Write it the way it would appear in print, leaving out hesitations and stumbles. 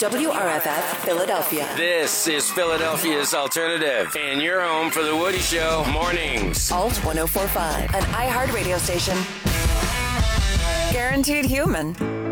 WRFF Philadelphia. This is Philadelphia's Alternative, and you're home for The Woody Show mornings. Alt 1045, an iHeart radio station. Guaranteed human.